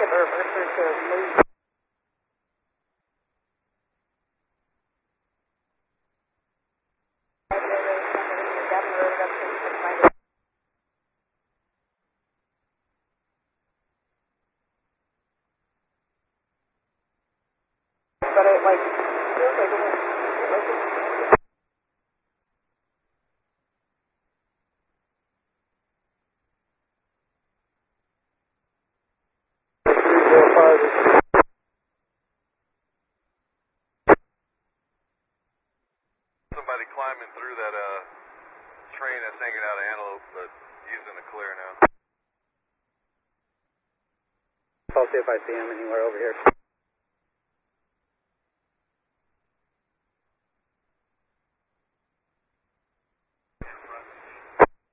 River, Mercer to Lee. But it like feels like it was somebody climbing through that train that's hanging out of Antelope, but using the clear now. I'll see if I see him anywhere over here.